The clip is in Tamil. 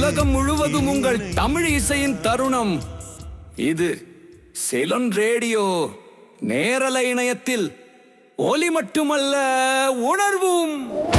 உலகம் முழுவதும் உங்கள் தமிழ் இசையின் தருணம். இது சிலோன் ரேடியோ. நேரலை இணையத்தில் ஒலி மட்டுமல்ல, உணர்வும்.